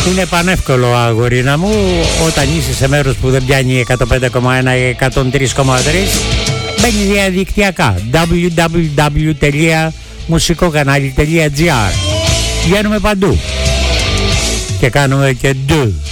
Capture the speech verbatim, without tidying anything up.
Είναι πανεύκολο, αγορίνα μου, όταν είσαι σε μέρος που δεν πιάνει εκατόν πέντε κόμμα ένα ή εκατόν τρία κόμμα τρία. Μπαίνεις διαδικτυακά double-u double-u double-u τελεία μουσικοկանάλι τελεία τζι άρ. Βγαίνουμε παντού και κάνουμε και ντου.